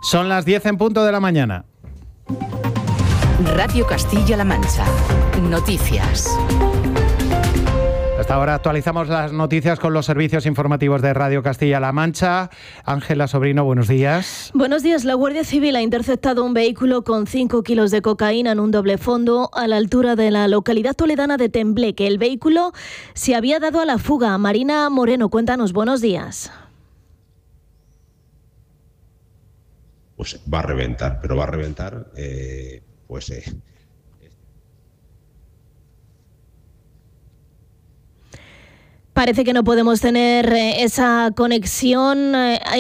Son las 10 en punto de la mañana. Radio Castilla-La Mancha. Noticias. Hasta ahora actualizamos las noticias con los servicios informativos de Radio Castilla-La Mancha. Ángela Sobrino, buenos días. Buenos días. La Guardia Civil ha interceptado un vehículo con 5 kilos de cocaína en un doble fondo a la altura de la localidad toledana de Tembleque. El vehículo se había dado a la fuga. Marina Moreno, cuéntanos, buenos días. Pues va a reventar, pero va a reventar, Parece que no podemos tener esa conexión.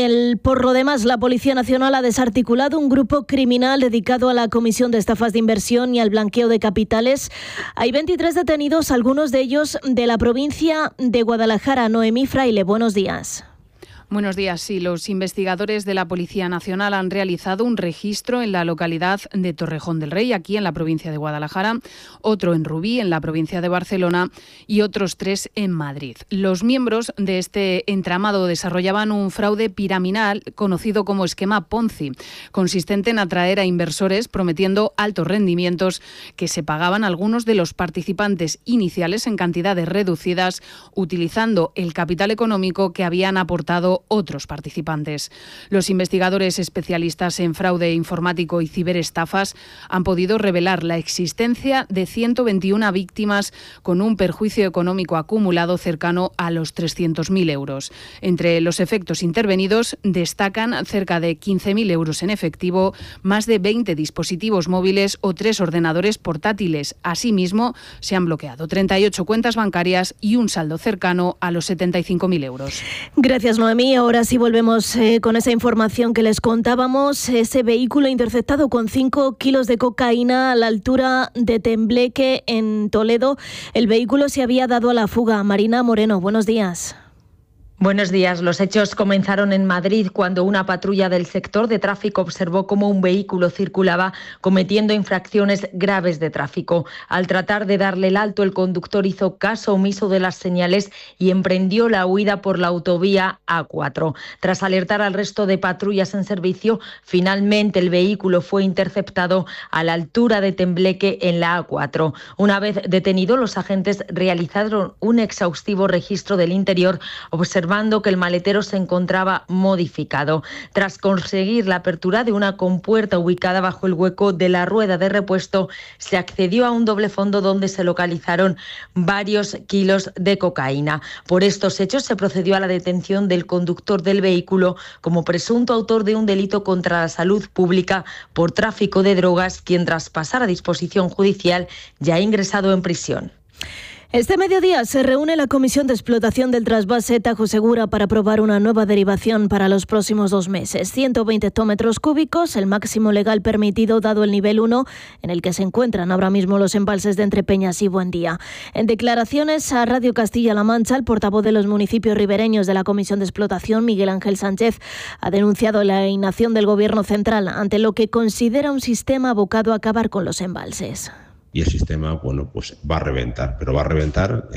Por lo demás, la Policía Nacional ha desarticulado un grupo criminal dedicado a la comisión de estafas de inversión y al blanqueo de capitales. Hay 23 detenidos, algunos de ellos de la provincia de Guadalajara. Noemí Fraile, buenos días. Buenos días. Sí, los investigadores de la Policía Nacional han realizado un registro en la localidad de Torrejón del Rey, aquí en la provincia de Guadalajara, otro en Rubí, en la provincia de Barcelona, y otros 3 en Madrid. Los miembros de este entramado desarrollaban un fraude piramidal conocido como esquema Ponzi, consistente en atraer a inversores prometiendo altos rendimientos que se pagaban a algunos de los participantes iniciales en cantidades reducidas, utilizando el capital económico que habían aportado otros participantes. Los investigadores especialistas en fraude informático y ciberestafas han podido revelar la existencia de 121 víctimas con un perjuicio económico acumulado cercano a los 300.000 euros. Entre los efectos intervenidos destacan cerca de 15.000 euros en efectivo, más de 20 dispositivos móviles o 3 ordenadores portátiles. Asimismo, se han bloqueado 38 cuentas bancarias y un saldo cercano a los 75.000 euros. Gracias, Noemí. Ahora sí volvemos con esa información que les contábamos. Ese vehículo interceptado con 5 kilos de cocaína a la altura de Tembleque, en Toledo. El vehículo se había dado a la fuga. Marina Moreno, buenos días. Buenos días. Los hechos comenzaron en Madrid cuando una patrulla del sector de tráfico observó cómo un vehículo circulaba cometiendo infracciones graves de tráfico. Al tratar de darle el alto, el conductor hizo caso omiso de las señales y emprendió la huida por la autovía A4. Tras alertar al resto de patrullas en servicio, finalmente el vehículo fue interceptado a la altura de Tembleque en la A4. Una vez detenido, los agentes realizaron un exhaustivo registro del interior, observando que el maletero se encontraba modificado. Tras conseguir la apertura de una compuerta ubicada bajo el hueco de la rueda de repuesto, se accedió a un doble fondo donde se localizaron varios kilos de cocaína. Por estos hechos se procedió a la detención del conductor del vehículo como presunto autor de un delito contra la salud pública por tráfico de drogas, quien tras pasar a disposición judicial ya ha ingresado en prisión. Este mediodía se reúne la Comisión de Explotación del Trasvase Tajo Segura para aprobar una nueva derivación para los próximos 2 meses. 120 hectómetros cúbicos, el máximo legal permitido dado el nivel 1 en el que se encuentran ahora mismo los embalses de Entrepeñas y Buendía. En declaraciones a Radio Castilla-La Mancha, el portavoz de los municipios ribereños de la Comisión de Explotación, Miguel Ángel Sánchez, ha denunciado la inacción del Gobierno central ante lo que considera un sistema abocado a acabar con los embalses. Y el sistema, pues va a reventar, pero va a reventar,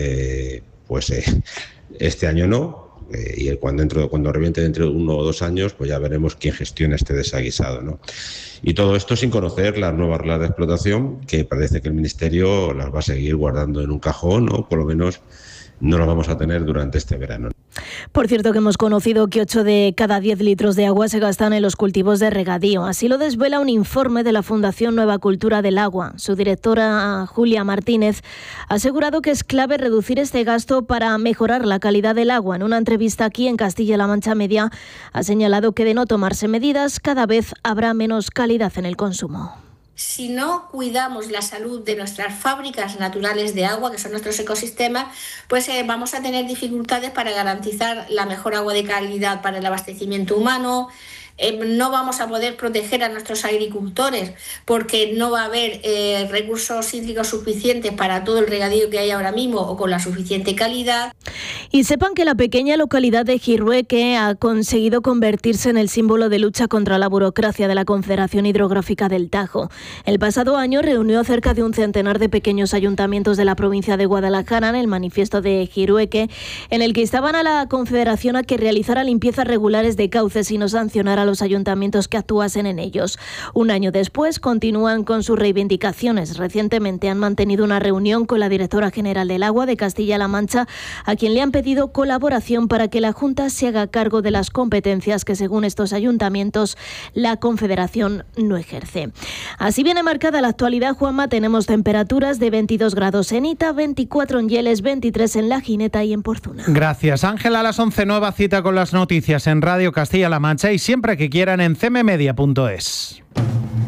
este año no, y cuando reviente dentro de 1 o 2 años, pues ya veremos quién gestiona este desaguisado, ¿no? Y todo esto sin conocer las nuevas reglas de explotación, que parece que el Ministerio las va a seguir guardando en un cajón, o por lo menos no las vamos a tener durante este verano. Por cierto, que hemos conocido que 8 de cada 10 litros de agua se gastan en los cultivos de regadío. Así lo desvela un informe de la Fundación Nueva Cultura del Agua. Su directora, Julia Martínez, ha asegurado que es clave reducir este gasto para mejorar la calidad del agua. En una entrevista aquí en Castilla-La Mancha Media, ha señalado que de no tomarse medidas, cada vez habrá menos calidad en el consumo. Si no cuidamos la salud de nuestras fábricas naturales de agua, que son nuestros ecosistemas, pues vamos a tener dificultades para garantizar la mejor agua de calidad para el abastecimiento humano. No vamos a poder proteger a nuestros agricultores porque no va a haber recursos hídricos suficientes para todo el regadío que hay ahora mismo o con la suficiente calidad. Y sepan que la pequeña localidad de Jirrueque ha conseguido convertirse en el símbolo de lucha contra la burocracia de la Confederación Hidrográfica del Tajo. El pasado año reunió a cerca de un centenar de pequeños ayuntamientos de la provincia de Guadalajara en el manifiesto de Jirrueque, en el que instaban a la Confederación a que realizara limpiezas regulares de cauces y no sancionara a los ayuntamientos que actuasen en ellos. Un año después continúan con sus reivindicaciones. Recientemente han mantenido una reunión con la directora general del Agua de Castilla-La Mancha, a quien le han pedido colaboración para que la Junta se haga cargo de las competencias que, según estos ayuntamientos, la Confederación no ejerce. Así viene marcada la actualidad, Juanma. Tenemos temperaturas de 22 grados en Ita, 24 en Yeles, 23 en La Gineta y en Porzuna. Gracias, Ángela. A las 11, nueva cita con las noticias en Radio Castilla-La Mancha y siempre que quieran en cmmedia.es.